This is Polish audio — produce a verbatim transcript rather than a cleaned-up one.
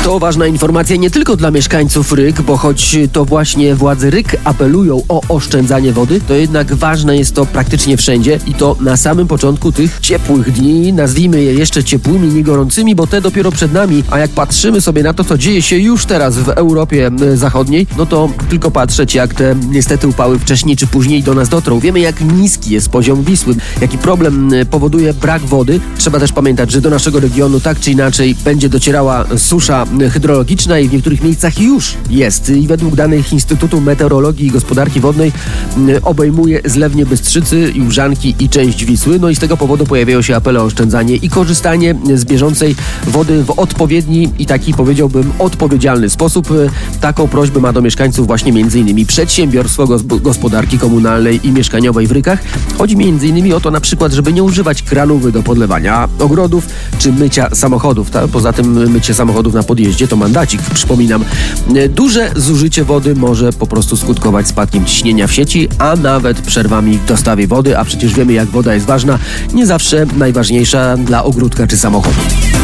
To ważna informacja nie tylko dla mieszkańców Ryk, bo choć to właśnie władze Ryk apelują o oszczędzanie wody, to jednak ważne jest to praktycznie wszędzie i to na samym początku tych ciepłych dni, nazwijmy je jeszcze ciepłymi, nie gorącymi, bo te dopiero przed nami, a jak patrzymy sobie na to, co dzieje się już teraz w Europie Zachodniej, no to tylko patrzeć, jak te niestety upały wcześniej czy później do nas dotrą. Wiemy, jak niski jest poziom Wisły, jaki problem powoduje brak wody. Trzeba też pamiętać, że do naszego regionu tak czy inaczej będzie docierała susza hydrologiczna i w niektórych miejscach już jest. I według danych Instytutu Meteorologii i Gospodarki Wodnej obejmuje zlewnie Bystrzycy, Jużanki i część Wisły. No i z tego powodu pojawiają się apele o oszczędzanie i korzystanie z bieżącej wody w odpowiedni i taki, powiedziałbym, odpowiedzialny sposób. Taką prośbę ma do mieszkańców właśnie m.in. Przedsiębiorstwo Gospodarki Komunalnej i Mieszkaniowej w Rykach. Chodzi m.in. o to na przykład, żeby nie używać kranówy do podlewania ogrodów czy mycia samochodów. Poza tym mycie samochodów na podjeździe to mandacik, przypominam. Duże zużycie wody może po prostu skutkować spadkiem ciśnienia w sieci, a nawet przerwami w dostawie wody, a przecież wiemy, jak woda jest ważna, nie zawsze najważniejsza dla ogródka czy samochodu.